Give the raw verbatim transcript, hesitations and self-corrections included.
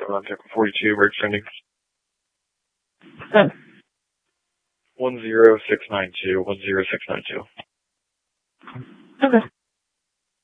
seven on Tech forty-two, we're extending. Good. one zero six nine two, one zero six nine two. Okay.